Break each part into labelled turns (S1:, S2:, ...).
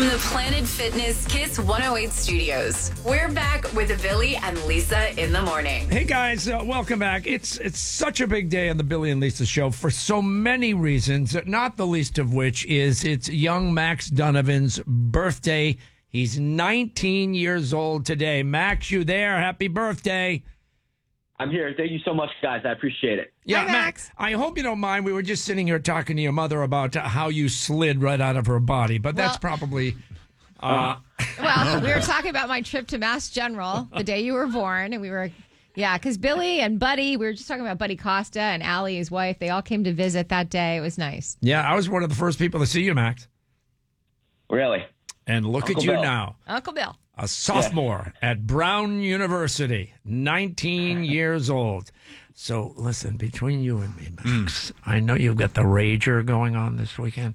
S1: From the Planet Fitness Kiss 108 studios, we're back with Billy and Lisa in the morning.
S2: Hey guys, welcome back. It's such a big day on the Billy and Lisa show for so many reasons, not the least of which is it's young Max Donovan's birthday. He's 19 years old today. Max, you there? Happy birthday.
S3: I'm here. Thank you so much, guys. I appreciate it.
S2: Yeah,
S4: Hi, Max.
S2: I hope you don't mind. We were just sitting here talking to your mother about how you slid right out of her body, but that's probably...
S4: Well, we were talking about my trip to Mass General the day you were born, and we were, because Billy and Buddy, we were just talking about Buddy Costa and Allie, his wife. They all came to visit that day. It was nice.
S2: Yeah, I was one of the first people to see you, Max.
S3: Really?
S2: And look
S3: Uncle
S2: at you
S3: Bill.
S2: now.
S4: Uncle Bill.
S2: A sophomore at Brown University, 19 years old. So, listen, between you and me, Max, I know you've got the Rager going on this weekend.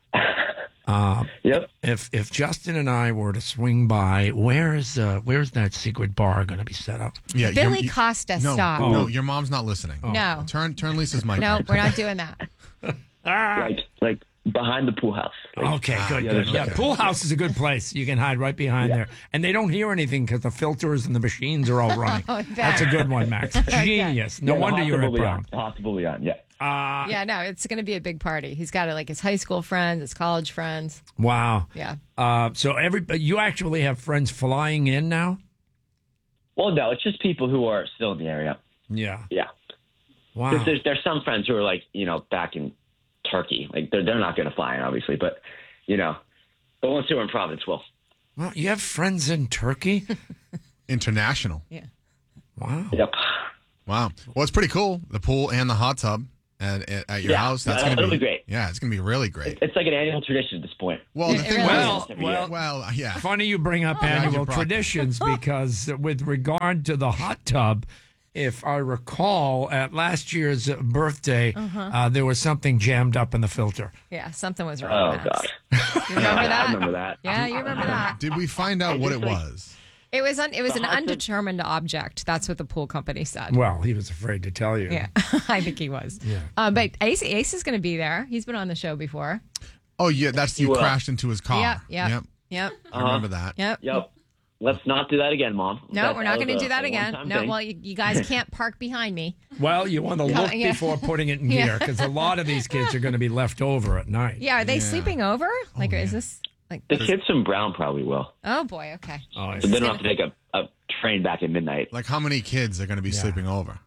S3: Yep.
S2: If Justin and I were to swing by, where's that secret bar going to be set up?
S5: Yeah,
S4: Billy
S5: you-
S4: Costa,
S5: no,
S4: stop.
S5: No, your mom's not listening.
S4: No.
S5: Turn Lisa's mic
S4: No,
S5: on.
S4: we're not doing that.
S3: Like behind the pool house. Like,
S2: Okay, good,
S3: yeah,
S2: good.
S3: there's
S2: Yeah,
S3: okay.
S2: pool house is a good place. You can hide right behind there. And they don't hear anything because the filters and the machines are all running. That's a good one, Max. Genius. No
S3: Yeah,
S2: wonder you're at Brown.
S3: Possibly on. Yeah.
S4: Yeah, no, it's going to be a big party. He's got his high school friends, his college friends.
S2: Wow.
S4: Yeah.
S2: So you actually have friends flying in now?
S3: Well, no, it's just people who are still in the area.
S2: Yeah.
S3: Yeah.
S2: Wow.
S3: Because there's some friends who are like, back in Turkey. Like they're not going to fly in, obviously, but the ones who are in Providence will.
S2: Well, you have friends in Turkey?
S5: International.
S4: Yeah.
S2: Wow.
S3: Yep.
S5: Wow. Well, it's pretty cool. The pool and the hot tub at your house. That's going to
S3: it'll be great.
S5: Yeah, it's going to be really great.
S3: It's like an annual tradition at this point.
S5: Well, the thing
S4: really
S5: well, yeah.
S2: Funny you bring up
S5: Glad you
S2: annual
S5: brought
S2: traditions because with regard to the hot tub, if I recall, at last year's birthday, there was something jammed up in the filter.
S4: Yeah, something was wrong.
S3: Oh,
S4: Max.
S3: God.
S4: You remember that?
S3: I remember that.
S4: Yeah, you remember that.
S5: Did we find out what it was?
S4: It was an
S3: hot tub-
S4: undetermined object. That's what the pool company said.
S2: Well, he was afraid to tell you.
S4: Yeah, I think he was.
S2: Yeah.
S4: But Ace is going to be there. He's been on the show before.
S5: Oh, yeah, that's you
S3: will.
S5: crashed into his car.
S4: Yep.
S5: I remember that.
S3: Yep. Let's not do that again, Mom.
S4: No, we're not
S3: was
S4: going to do
S3: a
S4: that again.
S3: one-time
S4: No,
S3: thing.
S4: well, you guys can't park behind me.
S2: Well, you want to look
S4: Yeah.
S2: before putting it in
S4: Yeah.
S2: gear because a lot of these kids are going to be left over at night.
S4: Yeah, are they
S5: Yeah.
S4: sleeping over? Like, is this like?
S3: The kids from Brown probably will.
S4: Oh boy, okay.
S2: Oh,
S3: So they don't have to take a train back at midnight.
S5: Like, how many kids are going to be sleeping over?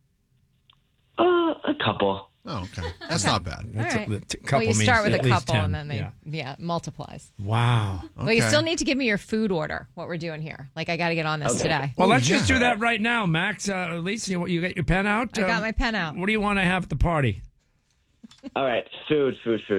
S3: A couple.
S5: Oh, okay. That's not bad.
S2: That's
S4: All right.
S2: a couple
S4: Well, you start
S2: means
S4: with a
S2: at least
S4: couple,
S2: 10.
S4: and then they
S2: Yeah.
S4: it multiplies.
S2: Wow.
S4: Well, you
S5: Okay.
S4: still need to give me your food order. What we're doing here? Like, I got to get on this
S3: Okay.
S4: today.
S2: Well, let's
S5: yeah.
S2: just do that right now, Max. Lisa, you got your pen out?
S4: I got my pen out.
S2: What do you want to have at the party?
S3: All right. Food.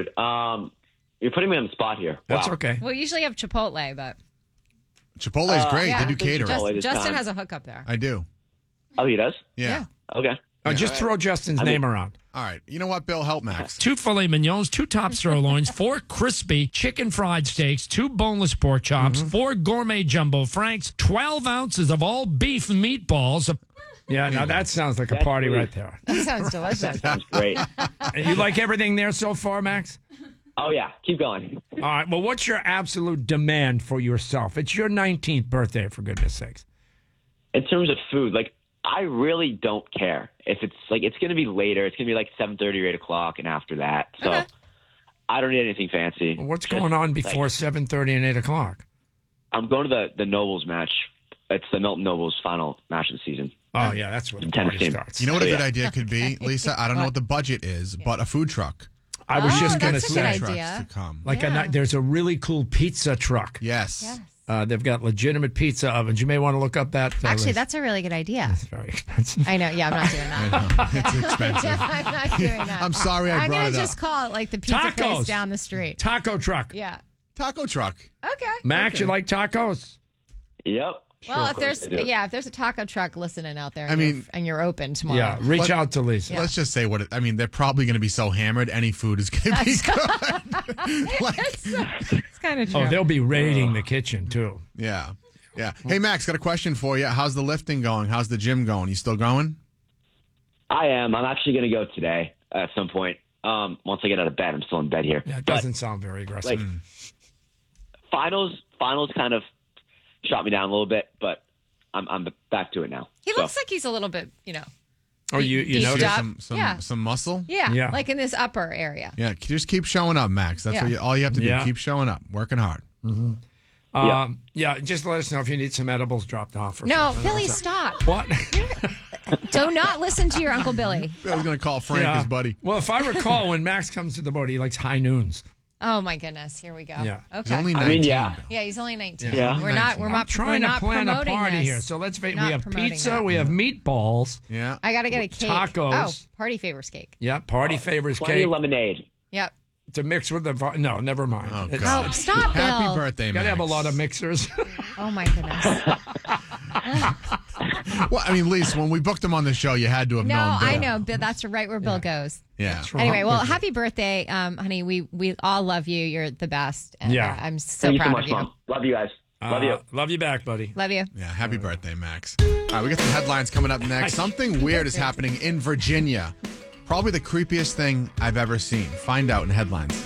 S3: You're putting me on the spot here.
S2: That's
S3: Wow.
S2: okay.
S4: Well, usually have Chipotle, but
S5: Chipotle's great.
S4: yeah.
S5: They do catering.
S3: Chipotle. this
S4: Justin
S3: time.
S4: has a hookup there.
S5: I do.
S3: Oh, he does?
S5: Yeah.
S3: Okay.
S2: Just throw Justin's name around.
S5: All right. You know what, Bill? Help Max.
S6: 2 filet mignons, 2 top sirloins, 4 crispy chicken fried steaks, 2 boneless pork chops, 4 gourmet jumbo franks, 12 ounces of all beef meatballs.
S2: Yeah, now that sounds like a party right there.
S4: That sounds delicious.
S3: Sounds great.
S2: You like everything there so far, Max?
S3: Oh, yeah. Keep going.
S2: All right. Well, what's your absolute demand for yourself? It's your 19th birthday, for goodness sakes.
S3: In terms of food, I really don't care if it's going to be later. It's going to be like 7:30 or 8 o'clock and after that. So I don't need anything fancy.
S2: What's going on before 7:30 and 8 o'clock?
S3: I'm going to the Nobles match. It's the Milton Nobles final match of the season.
S2: Oh, yeah, that's when the
S3: Tennis
S2: party
S3: team.
S2: starts.
S5: You know what a good idea could be, Lisa? I don't know what the budget is, but a food truck.
S2: I was just going to
S4: that's a good
S2: say,
S4: idea.
S5: Trucks to come.
S2: like
S4: Yeah.
S2: there's a really cool pizza truck.
S5: Yes.
S4: Yes.
S2: They've got legitimate pizza ovens. You may want to look up that.
S4: Actually,
S2: Liz.
S4: that's a really good idea.
S2: It's very expensive.
S4: I know. Yeah, I'm not doing that.
S5: It's expensive.
S4: I'm not doing that.
S5: I'm sorry I
S4: I'm
S5: brought
S4: gonna
S5: it up.
S4: just call it like the pizza
S2: Tacos.
S4: place down the street.
S2: Taco truck.
S4: Yeah.
S5: Taco truck.
S4: Okay.
S2: Max, you like tacos?
S3: Yep.
S4: Well,
S3: Sure,
S4: if there's
S3: of course I do.
S4: if there's a taco truck listening out there,
S5: I mean-
S4: and you're open tomorrow.
S2: Yeah, reach
S5: What-
S2: out to Lisa.
S5: Let's just say they're probably going to be so hammered, any food is going to be good.
S4: It's kind of true.
S2: Oh, they'll be raiding the kitchen, too.
S5: Yeah. Yeah. Hey, Max, got a question for you. How's the lifting going? How's the gym going? You still going?
S3: I am. I'm actually going to go today at some point. Once I get out of bed, I'm still in bed here.
S2: Yeah, it doesn't sound very aggressive.
S3: Like finals kind of shot me down a little bit, but I'm back to it now.
S4: He
S3: So,
S4: looks like he's a little bit,
S2: Oh, you
S4: beefed
S2: noticed?
S4: up.
S5: Some muscle.
S4: Yeah,
S2: Yeah.
S4: like in this upper area.
S5: Yeah, just keep showing up, Max. That's
S4: Yeah.
S5: all you have to do.
S2: Yeah.
S5: Keep showing up, working hard.
S2: Yeah, just let us know if you need some edibles dropped off. Or
S4: No,
S2: something.
S4: Billy, stop.
S2: What?
S4: Do not listen to your Uncle Billy.
S5: I was going to call Frank his buddy.
S2: Well, if I recall, when Max comes to the boat, he likes high noons.
S4: Oh my goodness, here we go.
S2: Yeah.
S5: He's
S4: Okay.
S5: only
S3: I
S5: 19.
S3: mean, yeah.
S4: Yeah, he's only 19.
S3: Yeah.
S4: We're not. We're
S2: I'm
S4: not
S2: trying
S4: we're
S2: to
S4: not
S2: plan a
S4: promoting
S2: party
S4: this.
S2: here. So let's face. We
S4: Not
S2: have
S4: promoting
S2: pizza.
S4: that.
S2: We have meatballs.
S5: Yeah.
S4: I got to get a cake.
S2: Tacos.
S4: Oh, party favors cake.
S2: Yeah, party favors
S3: Plenty
S2: cake
S3: of lemonade.
S4: Yep.
S2: to mix with the. No, never mind.
S5: Oh,
S2: It's-
S5: God.
S4: Oh, stop,
S5: Happy
S4: Bill.
S5: birthday,
S2: Got
S5: Max.
S2: to have a lot of mixers.
S4: Oh my goodness.
S5: Well, I mean, Lisa, when we booked him on the show, you had to have
S4: No,
S5: known Bill.
S4: I know. Bill, that's right where Bill goes.
S5: Yeah.
S4: Anyway, well, happy birthday, honey. We all love you. You're the best. And,
S2: Yeah.
S4: I'm so
S3: Thank you so
S4: proud
S3: much,
S4: of you.
S3: Mom. Love you guys. Love you.
S2: Love you back, buddy.
S4: Love you.
S5: Yeah, happy birthday, Max. All right, we got some headlines coming up next. Something weird is happening in Virginia. Probably the creepiest thing I've ever seen. Find out in headlines.